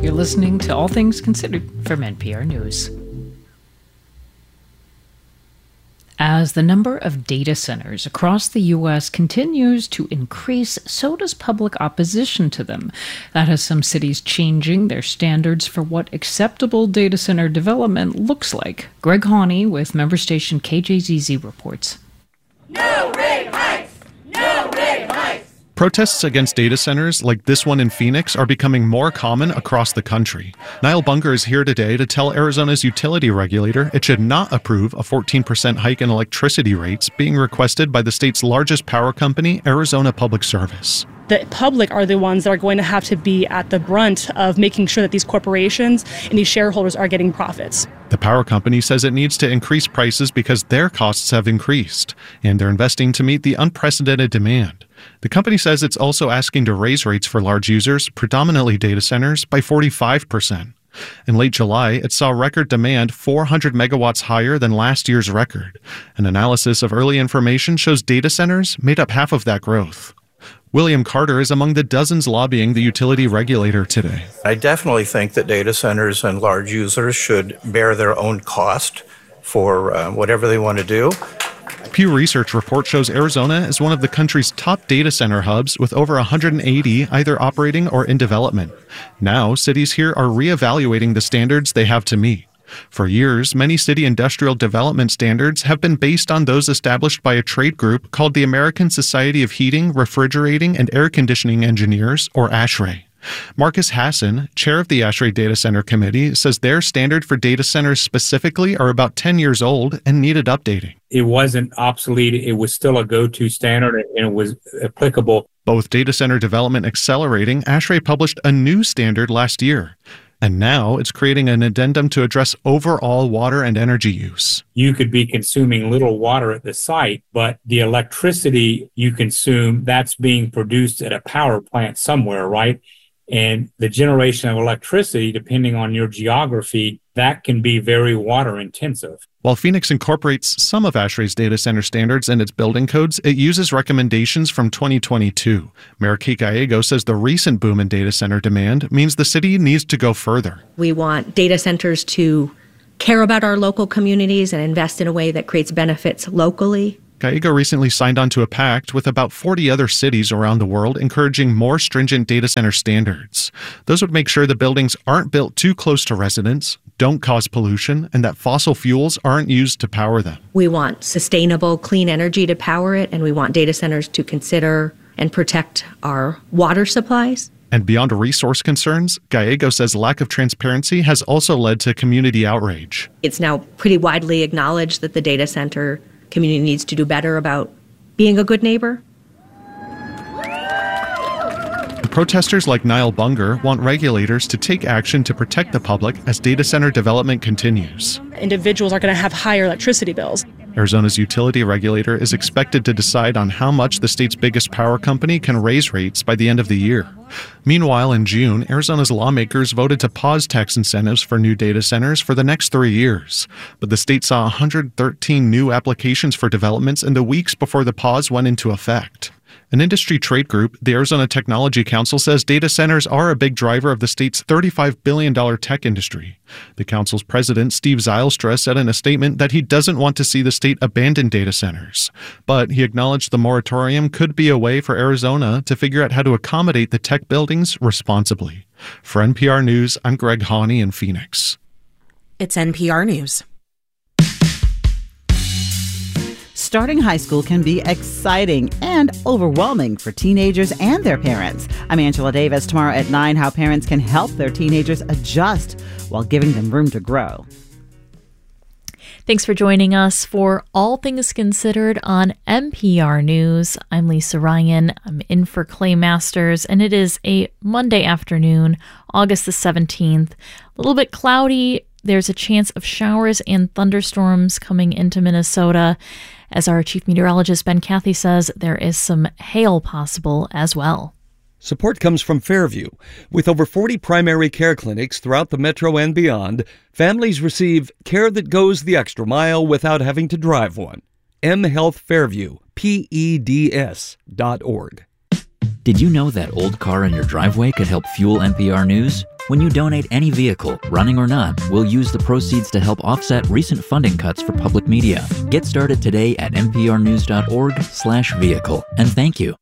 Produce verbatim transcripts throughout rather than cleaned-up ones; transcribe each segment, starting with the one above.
You're listening to All Things Considered from N P R News. As the number of data centers across the U S continues to increase, so does public opposition to them. That has some cities changing their standards for what acceptable data center development looks like. Greg Hawney with member station K J Z Z reports. No rate hikes! No rate hikes! Protests against data centers like this one in Phoenix are becoming more common across the country. Niall Bunker is here today to tell Arizona's utility regulator it should not approve a fourteen percent hike in electricity rates being requested by the state's largest power company, Arizona Public Service. The public are the ones that are going to have to be at the brunt of making sure that these corporations and these shareholders are getting profits. The power company says it needs to increase prices because their costs have increased, and they're investing to meet the unprecedented demand. The company says it's also asking to raise rates for large users, predominantly data centers, by forty-five percent. In late July, it saw record demand four hundred megawatts higher than last year's record. An analysis of early information shows data centers made up half of that growth. William Carter is among the dozens lobbying the utility regulator today. I definitely think that data centers and large users should bear their own cost for uh, whatever they want to do. Pew Research report shows Arizona is one of the country's top data center hubs, with over one hundred eighty either operating or in development. Now, cities here are reevaluating the standards they have to meet. For years, many city industrial development standards have been based on those established by a trade group called the American Society of Heating, Refrigerating, and Air Conditioning Engineers, or ASHRAE. Marcus Hassan, chair of the ASHRAE Data Center Committee, says their standard for data centers specifically are about ten years old and needed updating. It wasn't obsolete. It was still a go-to standard, and it was applicable. Both Data Center Development Accelerating, ASHRAE published a new standard last year. And now it's creating an addendum to address overall water and energy use. You could be consuming little water at the site, but the electricity you consume, that's being produced at a power plant somewhere, right? And the generation of electricity, depending on your geography, that can be very water intensive. While Phoenix incorporates some of ASHRAE's data center standards in its building codes, it uses recommendations from twenty twenty-two. Mayor Kate Gallego says the recent boom in data center demand means the city needs to go further. We want data centers to care about our local communities and invest in a way that creates benefits locally. Gallego recently signed on to a pact with about forty other cities around the world encouraging more stringent data center standards. Those would make sure the buildings aren't built too close to residents, don't cause pollution, and that fossil fuels aren't used to power them. We want sustainable, clean energy to power it, and we want data centers to consider and protect our water supplies. And beyond resource concerns, Gallego says lack of transparency has also led to community outrage. It's now pretty widely acknowledged that the data center community needs to do better about being a good neighbor. Protesters like Niall Bunker want regulators to take action to protect the public as data center development continues. Individuals are going to have higher electricity bills. Arizona's utility regulator is expected to decide on how much the state's biggest power company can raise rates by the end of the year. Meanwhile, in June, Arizona's lawmakers voted to pause tax incentives for new data centers for the next three years. But the state saw one hundred thirteen new applications for developments in the weeks before the pause went into effect. An industry trade group, the Arizona Technology Council, says data centers are a big driver of the state's thirty-five billion dollars tech industry. The council's president, Steve Zylstra, said in a statement that he doesn't want to see the state abandon data centers. But he acknowledged the moratorium could be a way for Arizona to figure out how to accommodate the tech buildings responsibly. For N P R News, I'm Greg Hawney in Phoenix. It's N P R News. Starting high school can be exciting and overwhelming for teenagers and their parents. I'm Angela Davis. Tomorrow at nine, how parents can help their teenagers adjust while giving them room to grow. Thanks for joining us for All Things Considered on N P R News. I'm Lisa Ryan. I'm in for Clay Masters, and it is a Monday afternoon, August the seventeenth. A little bit cloudy. There's a chance of showers and thunderstorms coming into Minnesota. As our chief meteorologist Ben Cathy says, there is some hail possible as well. Support comes from Fairview. With over forty primary care clinics throughout the metro and beyond, families receive care that goes the extra mile without having to drive one. M Health Fairview, P E D S dot org. Did you know that old car in your driveway could help fuel N P R News? When you donate any vehicle, running or not, we'll use the proceeds to help offset recent funding cuts for public media. Get started today at nprnews.org slash vehicle. And thank you.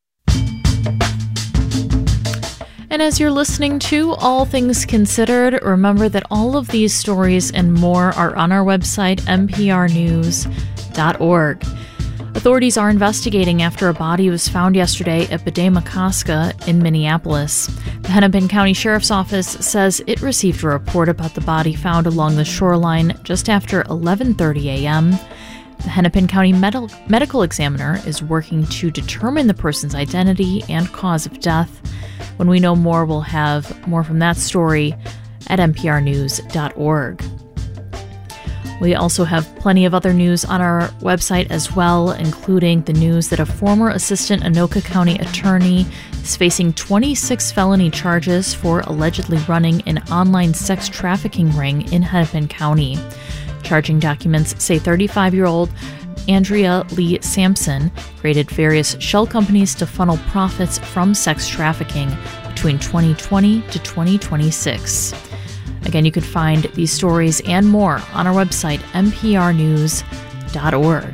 And as you're listening to All Things Considered, remember that all of these stories and more are on our website, n p r news dot org. Authorities are investigating after a body was found yesterday at Bedeh-Makaska in Minneapolis. The Hennepin County Sheriff's Office says it received a report about the body found along the shoreline just after eleven thirty a.m. The Hennepin County Med- Medical Examiner is working to determine the person's identity and cause of death. When we know more, we'll have more from that story at n p r news dot org. We also have plenty of other news on our website as well, including the news that a former assistant Anoka County attorney is facing twenty-six felony charges for allegedly running an online sex trafficking ring in Hennepin County. Charging documents say thirty-five-year-old Andrea Lee Sampson created various shell companies to funnel profits from sex trafficking between twenty twenty to twenty twenty-six. Again, you can find these stories and more on our website, n p r news dot org.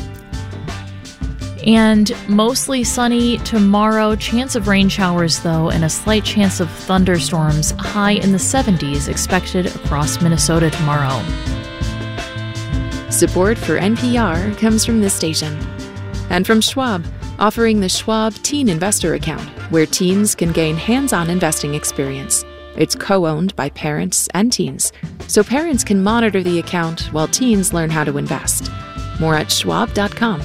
And mostly sunny tomorrow. Chance of rain showers, though, and a slight chance of thunderstorms. High in the seventies expected across Minnesota tomorrow. Support for N P R comes from this station and from Schwab, offering the Schwab Teen Investor Account, where teens can gain hands-on investing experience. It's co-owned by parents and teens, so parents can monitor the account while teens learn how to invest. More at schwab dot com.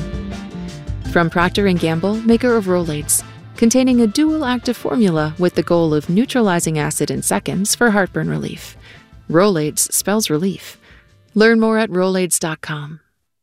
From Procter and Gamble, maker of Rolaids, containing a dual active formula with the goal of neutralizing acid in seconds for heartburn relief. Rolaids spells relief. Learn more at rolaids dot com.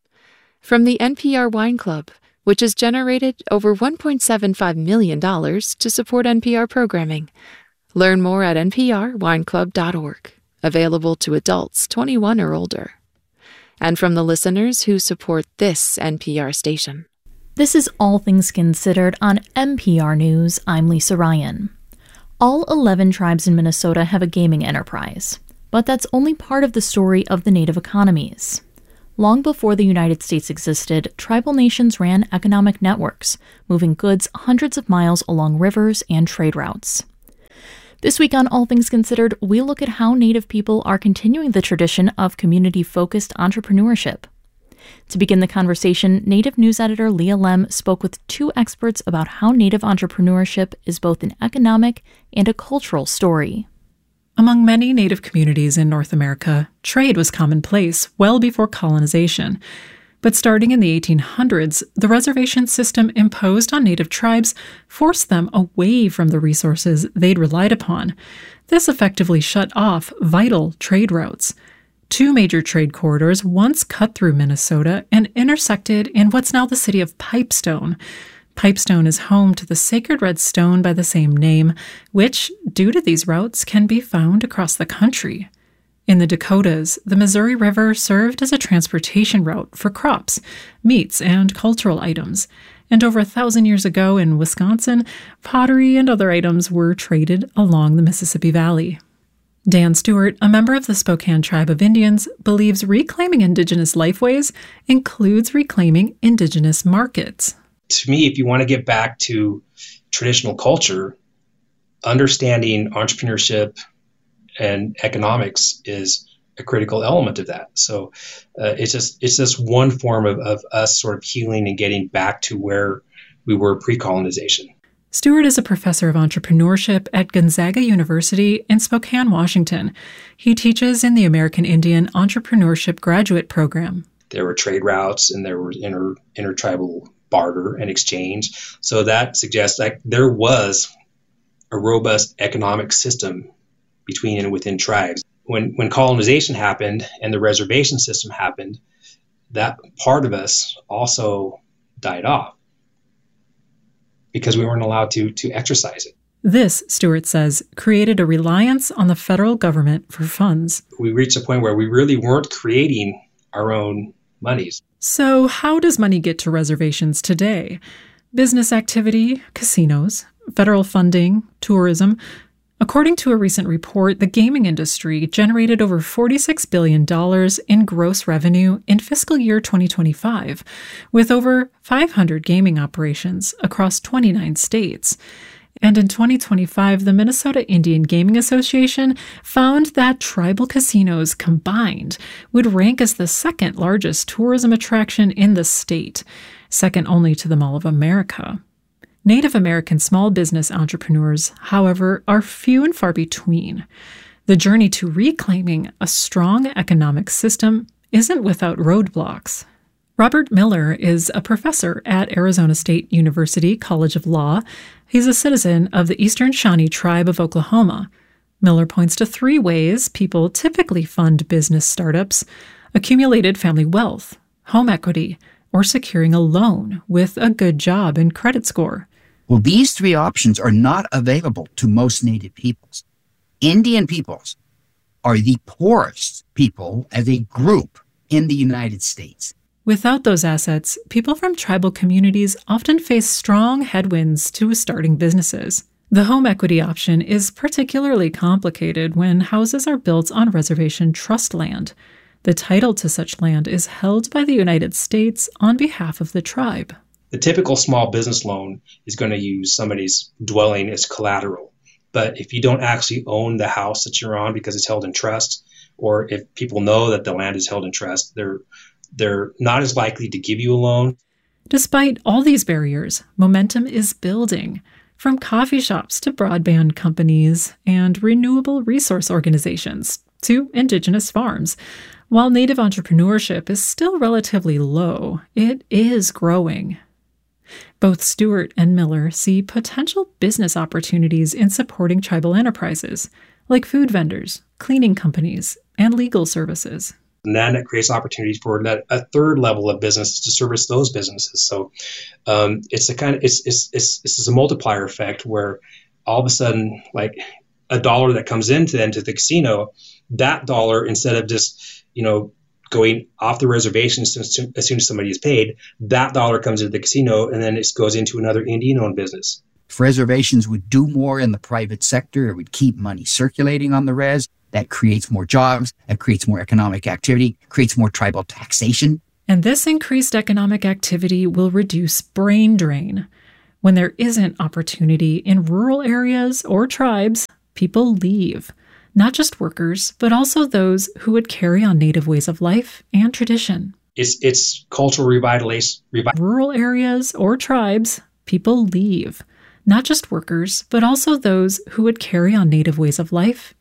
From the N P R Wine Club, which has generated over one point seven five million dollars to support N P R programming. Learn more at n p r wine club dot org. Available to adults twenty-one or older. And from the listeners who support this N P R station. This is All Things Considered on N P R News. I'm Lisa Ryan. All eleven tribes in Minnesota have a gaming enterprise, but that's only part of the story of the native economies. Long before the United States existed, tribal nations ran economic networks, moving goods hundreds of miles along rivers and trade routes. This week on All Things Considered, we look at how Native people are continuing the tradition of community-focused entrepreneurship. To begin the conversation, Native news editor Leah Lem spoke with two experts about how Native entrepreneurship is both an economic and a cultural story. Among many Native communities in North America, trade was commonplace well before colonization. But starting in the eighteen hundreds, the reservation system imposed on Native tribes forced them away from the resources they'd relied upon. This effectively shut off vital trade routes. Two major trade corridors once cut through Minnesota and intersected in what's now the city of Pipestone. Pipestone is home to the sacred red stone by the same name, which, due to these routes, can be found across the country. In the Dakotas, the Missouri River served as a transportation route for crops, meats, and cultural items. And over a thousand years ago in Wisconsin, pottery and other items were traded along the Mississippi Valley. Dan Stewart, a member of the Spokane Tribe of Indians, believes reclaiming Indigenous lifeways includes reclaiming Indigenous markets. To me, if you want to get back to traditional culture, understanding entrepreneurship and economics is a critical element of that. So uh, it's just it's just one form of, of us sort of healing and getting back to where we were pre-colonization. Stewart is a professor of entrepreneurship at Gonzaga University in Spokane, Washington. He teaches in the American Indian Entrepreneurship Graduate Program. There were trade routes and there was inter intertribal barter and exchange. So that suggests that there was a robust economic system between and within tribes. When when colonization happened and the reservation system happened, that part of us also died off because we weren't allowed to to exercise it. This, Stewart says, created a reliance on the federal government for funds. We reached a point where we really weren't creating our own monies. So how does money get to reservations today? Business activity, casinos, federal funding, tourism. According to a recent report, the gaming industry generated over forty-six billion dollars in gross revenue in fiscal year twenty twenty-five, with over five hundred gaming operations across twenty-nine states. And in twenty twenty-five, the Minnesota Indian Gaming Association found that tribal casinos combined would rank as the second largest tourism attraction in the state, second only to the Mall of America. Native American small business entrepreneurs, however, are few and far between. The journey to reclaiming a strong economic system isn't without roadblocks. Robert Miller is a professor at Arizona State University College of Law. He's a citizen of the Eastern Shawnee Tribe of Oklahoma. Miller points to three ways people typically fund business startups: accumulated family wealth, home equity, or securing a loan with a good job and credit score. Well, these three options are not available to most Native peoples. Indian peoples are the poorest people as a group in the United States. Without those assets, people from tribal communities often face strong headwinds to starting businesses. The home equity option is particularly complicated when houses are built on reservation trust land. The title to such land is held by the United States on behalf of the tribe. The typical small business loan is going to use somebody's dwelling as collateral. But if you don't actually own the house that you're on because it's held in trust, or if people know that the land is held in trust, they're they're not as likely to give you a loan. Despite all these barriers, momentum is building. From coffee shops to broadband companies and renewable resource organizations to indigenous farms. While Native entrepreneurship is still relatively low, it is growing. Both Stewart and Miller see potential business opportunities in supporting tribal enterprises, like food vendors, cleaning companies, and legal services. And then it creates opportunities for that, a third level of businesses to service those businesses. So um, it's a kind of it's it's it's it's a multiplier effect where all of a sudden, like a dollar that comes into into the casino, that dollar, instead of just you know going off the reservation as soon, as soon as somebody is paid, that dollar comes into the casino and then it goes into another Indian-owned business. If reservations would do more in the private sector, it would keep money circulating on the res. That creates more jobs, that creates more economic activity, creates more tribal taxation. And this increased economic activity will reduce brain drain. When there isn't opportunity in rural areas or tribes, people leave. Not just workers, but also those who would carry on Native ways of life and tradition. It's it's cultural revitalization. Revi- rural areas or tribes, people leave. Not just workers, but also those who would carry on Native ways of life